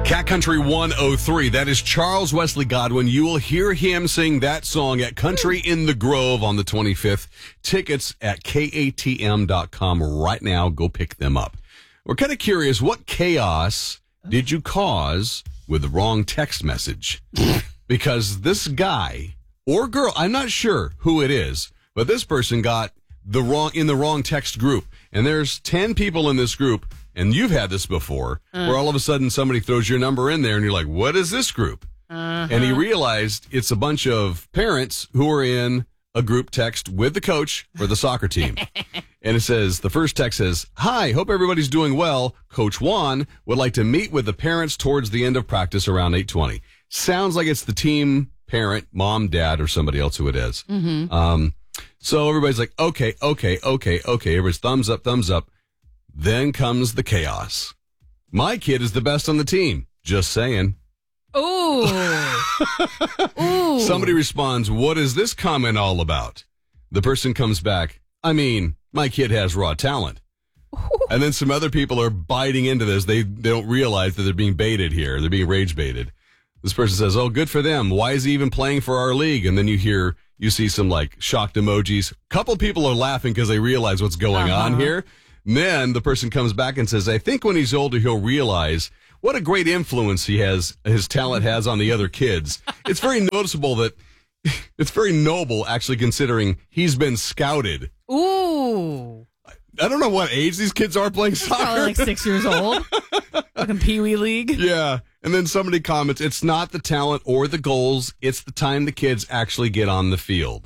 Cat Country 103. That is Charles Wesley Godwin. You will hear him sing that song at Country in the Grove on the 25th. Tickets at katm.com right now. Go pick them up. We're kind of curious, what chaos did you cause with the wrong text message? Because this guy or girl, I'm not sure who it is, but this person got in the wrong text group. And there's 10 people in this group. And you've had this before, where all of a sudden somebody throws your number in there and you're like, what is this group? And he realized it's a bunch of parents who are in a group text with the coach for the soccer team. And it says, the first text says, "Hi, hope everybody's doing well. Coach Juan would like to meet with the parents towards the end of practice around 8:20. Sounds like it's the team parent, mom, dad, or somebody else who it is. So everybody's like, okay. Everybody's thumbs up. Then comes the chaos. My kid is the best on the team. Just saying. Ooh. Ooh. Somebody responds, what is this comment all about? The person comes back, I mean, my kid has raw talent. Ooh. And then some other people are biting into this. They don't realize that they're being baited here. They're being rage baited. This person says, oh, good for them. Why is he even playing for our league? And then you see some like shocked emojis. A couple people are laughing because they realize what's going on here. And then the person comes back and says, I think when he's older, he'll realize what a great influence his talent has on the other kids. It's very noticeable that it's very noble, actually, considering he's been scouted. Ooh. I don't know what age these kids are playing soccer. Probably like 6 years old. Like in Pee Wee League. Yeah. And then somebody comments, it's not the talent or the goals. It's the time the kids actually get on the field.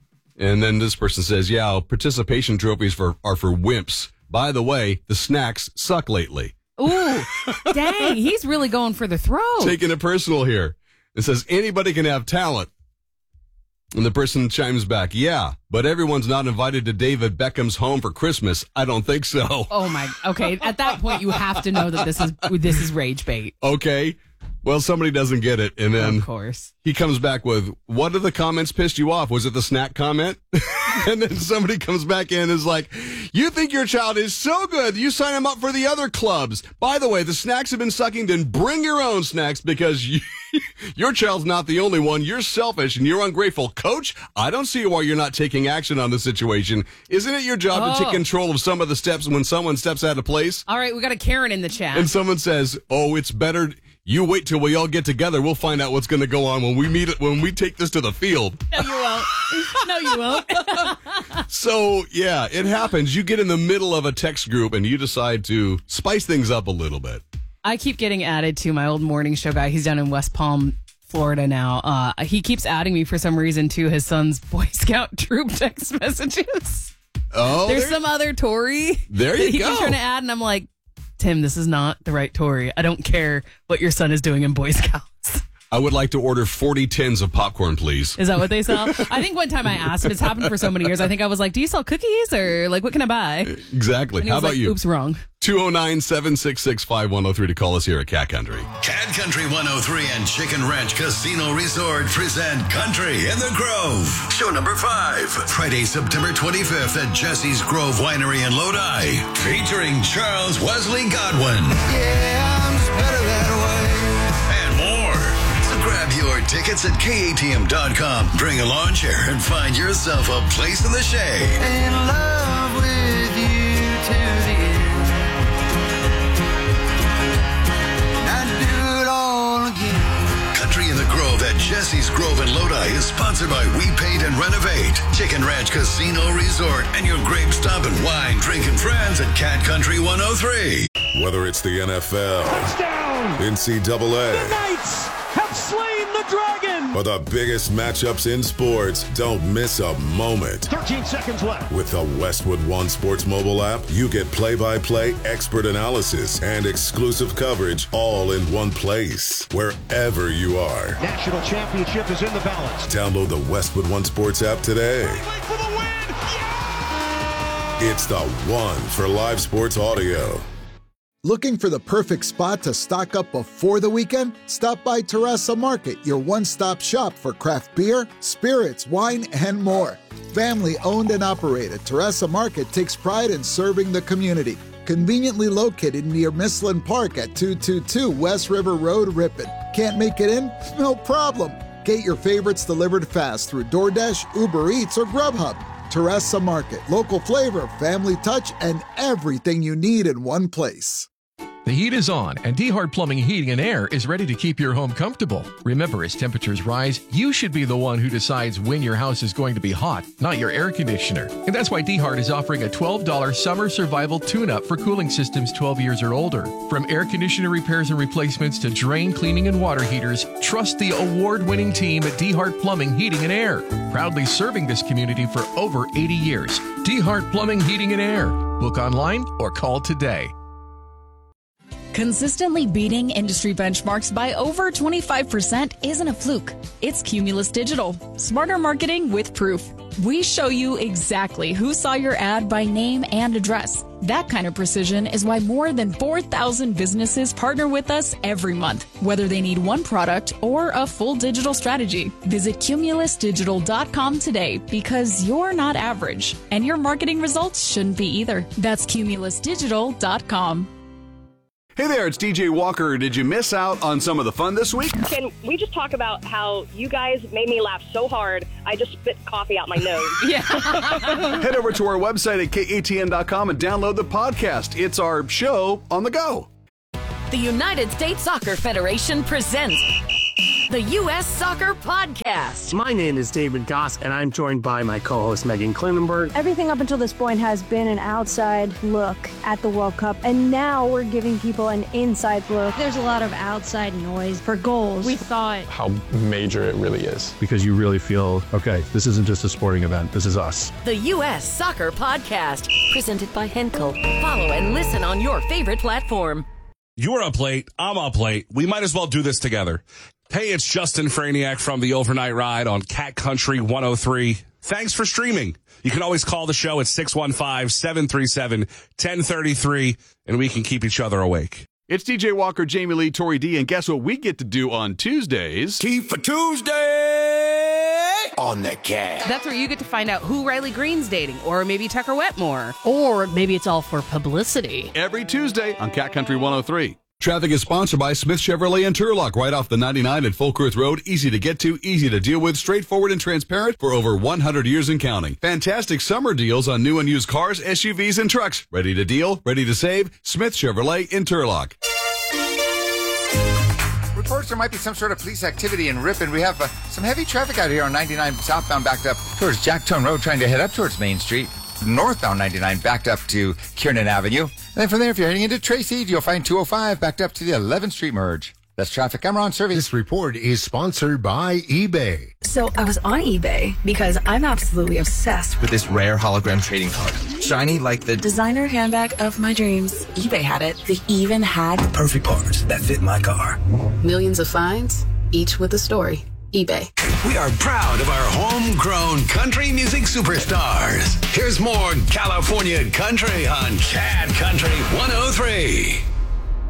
And then this person says, yeah, participation trophies are for wimps. By the way, the snacks suck lately. Ooh, dang, he's really going for the throat. Taking it personal here. It says, anybody can have talent. And the person chimes back, yeah, but everyone's not invited to David Beckham's home for Christmas. I don't think so. Oh, my. Okay, at that point, you have to know that this is rage bait. Okay. Well, somebody doesn't get it, and then of course he comes back with, what of the comments pissed you off? Was it the snack comment? And then somebody comes back in and is like, you think your child is so good, you sign him up for the other clubs. By the way, the snacks have been sucking, then bring your own snacks because your child's not the only one. You're selfish and you're ungrateful. Coach, I don't see why you're not taking action on the situation. Isn't it your job to take control of some of the steps when someone steps out of place? All right, we got a Karen in the chat. And someone says, oh, it's better... You wait till we all get together. We'll find out what's going to go on when we take this to the field. No, you won't. No, you won't. So, yeah, it happens. You get in the middle of a text group and you decide to spice things up a little bit. I keep getting added to my old morning show guy. He's down in West Palm, Florida now. He keeps adding me for some reason to his son's Boy Scout troop text messages. Oh, there's some other Tory. There you he go. keeps trying to add, and I'm like, Tim, this is not the right Tory. I don't care what your son is doing in Boy Scouts. I would like to order 40 tins of popcorn, please. Is that what they sell? I think one time I asked, and it's happened for so many years, I think I was like, do you sell cookies? Or like, what can I buy? Exactly. How about you? Oops, wrong. 209-766-5103 to call us here at Cat Country. Cat Country 103 and Chicken Ranch Casino Resort present Country in the Grove. Show number 5. Friday, September 25th at Jesse's Grove Winery in Lodi. Featuring Charles Wesley Godwin. Yeah, I'm just better that way. And more. So grab your tickets at katm.com. Bring a lawn chair and find yourself a place in the shade. In love with you to the end. Country in the Grove at Jesse's Grove in Lodi is sponsored by We Paint and Renovate, Chicken Ranch Casino Resort, and your grape stomping, wine drinking friends at Cat Country 103. Whether it's the NFL, touchdown, NCAA, the Knights have slain the dragon, or the biggest matchups in sports, don't miss a moment. 13 seconds left. With the Westwood One Sports mobile app, you get play-by-play, expert analysis, and exclusive coverage all in one place, wherever you are. National championship is in the balance. Download the Westwood One Sports app today. For the win! Yeah! It's the one for live sports audio. Looking for the perfect spot to stock up before the weekend? Stop by Terrassa Market, your one-stop shop for craft beer, spirits, wine, and more. Family owned and operated, Terrassa Market takes pride in serving the community. Conveniently located near Mislin Park at 222 West River Road, Ripon. Can't make it in? No problem. Get your favorites delivered fast through DoorDash, Uber Eats, or Grubhub. Teresa Market, local flavor, family touch, and everything you need in one place. The heat is on, and DeHart Plumbing, Heating, and Air is ready to keep your home comfortable. Remember, as temperatures rise, you should be the one who decides when your house is going to be hot, not your air conditioner. And that's why DeHart is offering a $12 summer survival tune-up for cooling systems 12 years or older. From air conditioner repairs and replacements to drain cleaning and water heaters, trust the award-winning team at DeHart Plumbing, Heating, and Air. Proudly serving this community for over 80 years. DeHart Plumbing, Heating, and Air. Book online or call today. Consistently beating industry benchmarks by over 25% isn't a fluke. It's Cumulus Digital. Smarter marketing with proof. We show you exactly who saw your ad by name and address. That kind of precision is why more than 4,000 businesses partner with us every month, whether they need one product or a full digital strategy. Visit cumulusdigital.com today because you're not average, and your marketing results shouldn't be either. That's cumulusdigital.com. Hey there, it's DJ Walker. Did you miss out on some of the fun this week? Can we just talk about how you guys made me laugh so hard, I just spit coffee out my nose? Yeah. Head over to our website at katn.com and download the podcast. It's our show on the go. The United States Soccer Federation presents the U.S. Soccer Podcast. My name is David Goss, and I'm joined by my co-host Megan Klinenberg. Everything up until this point has been an outside look at the World Cup, and now we're giving people an inside look. There's a lot of outside noise for goals. We thought how major it really is, because you really feel, okay, this isn't just a sporting event, this is us. The U.S. Soccer Podcast, presented by Henkel. Follow and listen on your favorite platform. You're up late, I'm up late. We might as well do this together. Hey, it's Justin Franiak from the Overnight Ride on Cat Country 103. Thanks for streaming. You can always call the show at 615-737-1033, and we can keep each other awake. It's DJ Walker, Jamie Lee, Tori D, and guess what we get to do on Tuesdays? Tea for Tuesday on the Cat. That's where you get to find out who Riley Green's dating, or maybe Tucker Wetmore. Or maybe it's all for publicity. Every Tuesday on Cat Country 103. Traffic is sponsored by Smith Chevrolet in Turlock, right off the 99 at Folkworth Road. Easy to get to, easy to deal with, straightforward and transparent for over 100 years and counting. Fantastic summer deals on new and used cars, SUVs, and trucks. Ready to deal, ready to save? Smith Chevrolet in Turlock. Reports there might be some sort of police activity in Ripon. We have some heavy traffic out here on 99 southbound backed up towards Jacktown Road, trying to head up towards Main Street. Northbound 99 backed up to Kiernan Avenue. And then from there, if you're heading into Tracy, you'll find 205 backed up to the 11th Street merge. That's traffic. I'm Ron Servey. This report is sponsored by eBay. So I was on eBay because I'm absolutely obsessed with this rare hologram trading card. Shiny like the designer handbag of my dreams. eBay had it. They even had the perfect parts that fit my car. Millions of finds, each with a story. eBay. We are proud of our homegrown country music superstars. Here's more California country on Cat Country 103.